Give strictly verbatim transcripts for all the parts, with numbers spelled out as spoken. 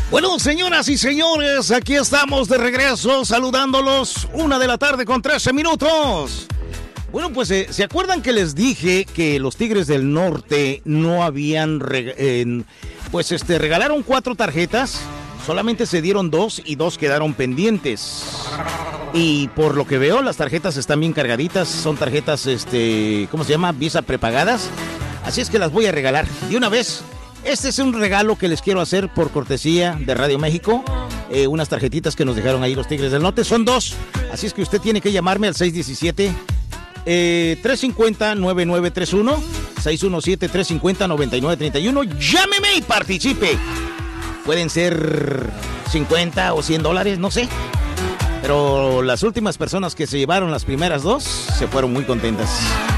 Bueno, señoras y señores, aquí estamos de regreso saludándolos. Una de la tarde con trece minutos. Bueno, pues eh, ¿se acuerdan que les dije que los Tigres del Norte no habían... Reg- eh, pues este, regalaron cuatro tarjetas, solamente se dieron dos y dos quedaron pendientes. Y por lo que veo, las tarjetas están bien cargaditas, son tarjetas, este, ¿cómo se llama? Visa prepagadas. Así es que las voy a regalar de una vez. Este es un regalo que les quiero hacer por cortesía de Radio México. Eh, unas tarjetitas que nos dejaron ahí los Tigres del Norte. Son dos. Así es que usted tiene que llamarme al seis uno siete, tres cinco cero, nueve nueve tres uno. seis uno siete, tres cinco cero, nueve nueve tres uno. Llámeme y participe. Pueden ser cincuenta o cien dólares, no sé. Pero las últimas personas que se llevaron las primeras dos se fueron muy contentas.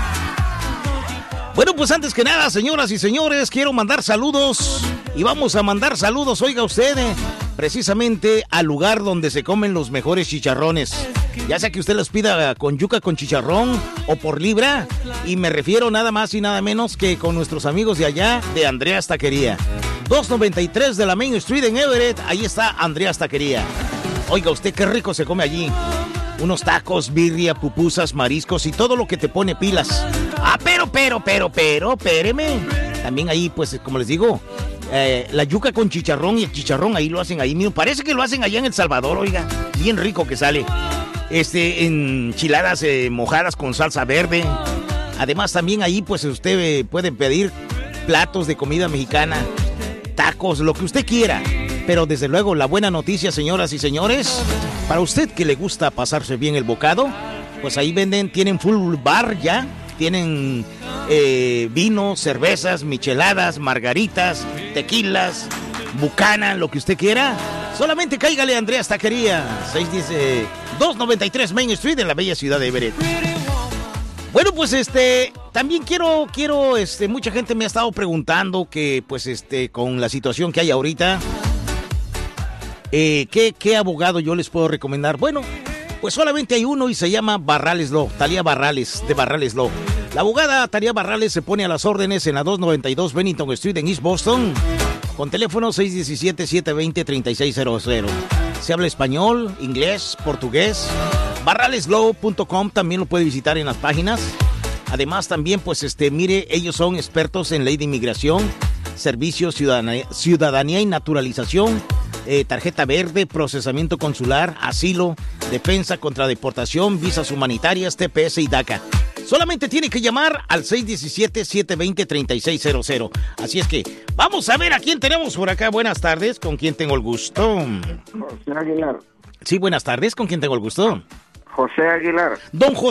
Bueno, pues antes que nada, señoras y señores, quiero mandar saludos. Y vamos a mandar saludos, oiga usted, eh, precisamente al lugar donde se comen los mejores chicharrones. Ya sea que usted los pida con yuca con chicharrón o por libra. Y me refiero nada más y nada menos que con nuestros amigos de allá, de Andreas Taquería. doscientos noventa y tres de la Main Street en Everett, ahí está Andreas Taquería. Oiga usted, qué rico se come allí. Unos tacos, birria, pupusas, mariscos y todo lo que te pone pilas. Ah, pero, pero, pero, pero, espéreme. También ahí, pues, como les digo, eh, la yuca con chicharrón y el chicharrón ahí lo hacen ahí mismo. Parece que lo hacen allá en El Salvador, oiga. Bien rico que sale. Este, enchiladas eh, mojadas con salsa verde. Además, también ahí, pues, usted eh, puede pedir platos de comida mexicana, tacos, lo que usted quiera. Pero desde luego, la buena noticia, señoras y señores, para usted que le gusta pasarse bien el bocado, pues ahí venden, tienen full bar ya, tienen eh, vino, cervezas, micheladas, margaritas, tequilas, bucana, lo que usted quiera. Solamente cáigale a Andreas Taquería, doscientos noventa y tres Main Street en la bella ciudad de Everett. Bueno, pues este, también quiero, quiero, este, mucha gente me ha estado preguntando que, pues este, con la situación que hay ahorita, Eh, ¿qué, ¿Qué abogado yo les puedo recomendar? Bueno, pues solamente hay uno y se llama Barrales Law, Talía Barrales, de Barrales Law. La abogada Talía Barrales se pone a las órdenes en la doscientos noventa y dos Bennington Street en East Boston, con teléfono seis uno siete, siete dos cero, tres seis cero cero. Se habla español, inglés, portugués. barrales law punto com también lo puede visitar en las páginas. Además también, pues, este, mire, ellos son expertos en ley de inmigración, servicios, ciudadanía, ciudadanía y naturalización, Eh, tarjeta verde, procesamiento consular, asilo, defensa contra deportación, visas humanitarias, T P S y DACA. Solamente tiene que llamar al seis uno siete, siete dos cero, tres seis cero cero. Así es que vamos a ver a quién tenemos por acá. Buenas tardes, ¿con quién tengo el gusto? José Aguilar. Sí, buenas tardes, ¿con quién tengo el gusto? José Aguilar. Don José.